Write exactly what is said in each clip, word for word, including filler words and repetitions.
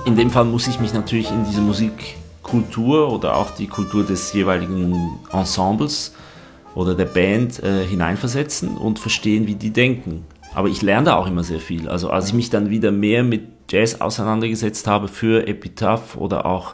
In dem Fall muss ich mich natürlich in diese Musikkultur oder auch die Kultur des jeweiligen Ensembles oder der Band äh, hineinversetzen und verstehen, wie die denken. Aber ich lerne da auch immer sehr viel. Also als ich mich dann wieder mehr mit Jazz auseinandergesetzt habe für Epitaph oder auch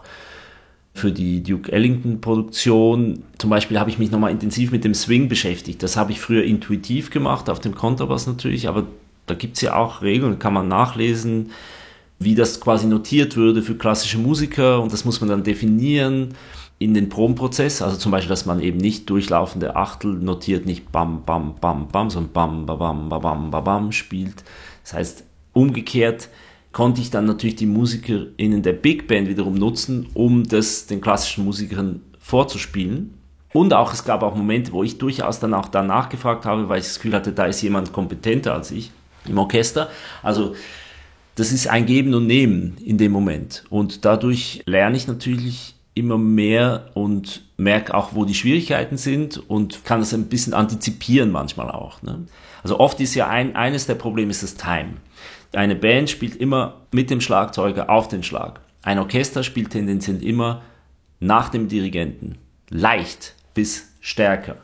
für die Duke Ellington-Produktion, zum Beispiel habe ich mich nochmal intensiv mit dem Swing beschäftigt. Das habe ich früher intuitiv gemacht, auf dem Kontrabass natürlich, aber da gibt es ja auch Regeln, kann man nachlesen, wie das quasi notiert würde für klassische Musiker, und das muss man dann definieren in den Probenprozess, also zum Beispiel, dass man eben nicht durchlaufende Achtel notiert, nicht bam, bam, bam, bam, sondern bam, bam, bam, bam, bam, bam spielt. Das heißt, umgekehrt konnte ich dann natürlich die MusikerInnen der Big Band wiederum nutzen, um das den klassischen Musikern vorzuspielen. Und auch, es gab auch Momente, wo ich durchaus dann auch danach gefragt habe, weil ich das Gefühl hatte, da ist jemand kompetenter als ich im Orchester. Also das ist ein Geben und Nehmen in dem Moment. Und dadurch lerne ich natürlich immer mehr und merke auch, wo die Schwierigkeiten sind und kann das ein bisschen antizipieren manchmal auch. Ne? Also oft ist ja ein, eines der Probleme ist das Time. Eine Band spielt immer mit dem Schlagzeuger auf den Schlag. Ein Orchester spielt tendenziell immer nach dem Dirigenten. Leicht bis stärker.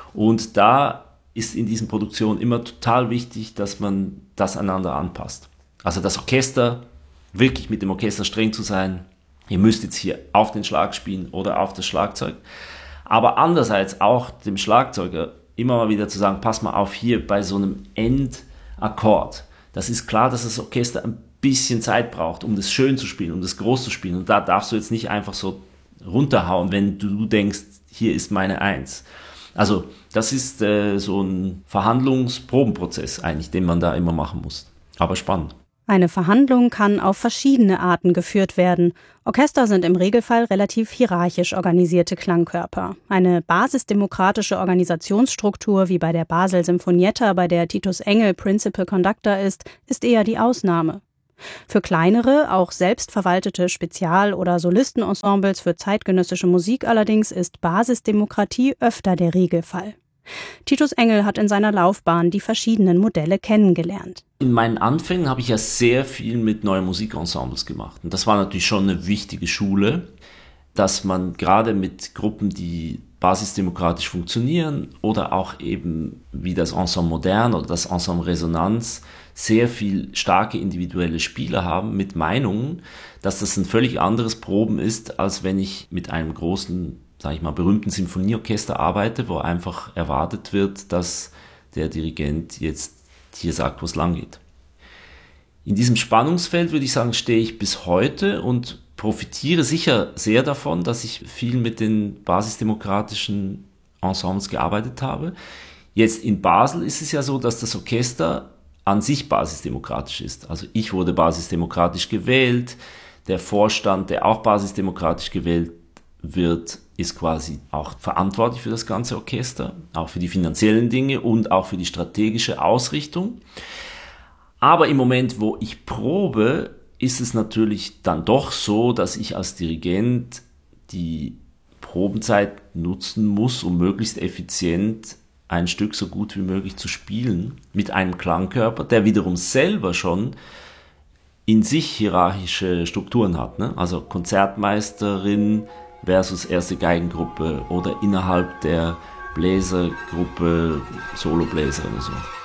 Und da ist in diesen Produktionen immer total wichtig, dass man das einander anpasst. Also das Orchester, wirklich mit dem Orchester streng zu sein, ihr müsst jetzt hier auf den Schlag spielen oder auf das Schlagzeug. Aber andererseits auch dem Schlagzeuger immer mal wieder zu sagen, pass mal auf hier bei so einem Endakkord. Das ist klar, dass das Orchester ein bisschen Zeit braucht, um das schön zu spielen, um das groß zu spielen. Und da darfst du jetzt nicht einfach so runterhauen, wenn du denkst, hier ist meine Eins. Also das ist äh, so ein Verhandlungsprobenprozess eigentlich, den man da immer machen muss. Aber spannend. Eine Verhandlung kann auf verschiedene Arten geführt werden. Orchester sind im Regelfall relativ hierarchisch organisierte Klangkörper. Eine basisdemokratische Organisationsstruktur, wie bei der Basel Sinfonietta, bei der Titus Engel Principal Conductor ist, ist eher die Ausnahme. Für kleinere, auch selbstverwaltete Spezial- oder Solistenensembles für zeitgenössische Musik allerdings ist Basisdemokratie öfter der Regelfall. Titus Engel hat in seiner Laufbahn die verschiedenen Modelle kennengelernt. In meinen Anfängen habe ich ja sehr viel mit neuen Musikensembles gemacht. Und das war natürlich schon eine wichtige Schule, dass man gerade mit Gruppen, die basisdemokratisch funktionieren oder auch eben wie das Ensemble Modern oder das Ensemble Resonanz sehr viel starke individuelle Spieler haben mit Meinungen, dass das ein völlig anderes Proben ist, als wenn ich mit einem großen, sage ich mal, berühmten Sinfonieorchester arbeite, wo einfach erwartet wird, dass der Dirigent jetzt hier sagt, wo es lang geht. In diesem Spannungsfeld, würde ich sagen, stehe ich bis heute und profitiere sicher sehr davon, dass ich viel mit den basisdemokratischen Ensembles gearbeitet habe. Jetzt in Basel ist es ja so, dass das Orchester an sich basisdemokratisch ist. Also ich wurde basisdemokratisch gewählt, der Vorstand, der auch basisdemokratisch gewählt wird, ist quasi auch verantwortlich für das ganze Orchester, auch für die finanziellen Dinge und auch für die strategische Ausrichtung. Aber im Moment, wo ich probe, ist es natürlich dann doch so, dass ich als Dirigent die Probenzeit nutzen muss, um möglichst effizient ein Stück so gut wie möglich zu spielen mit einem Klangkörper, der wiederum selber schon in sich hierarchische Strukturen hat, ne? Also Konzertmeisterin versus erste Geigengruppe oder innerhalb der Bläsergruppe Solobläser oder so.